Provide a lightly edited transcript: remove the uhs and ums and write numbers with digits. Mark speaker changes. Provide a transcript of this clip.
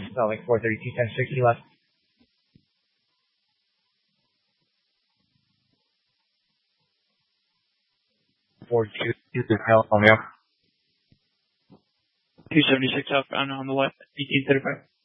Speaker 1: Selling 432, 1060 left. 422 to California.
Speaker 2: 276 outbound on the left, 1835.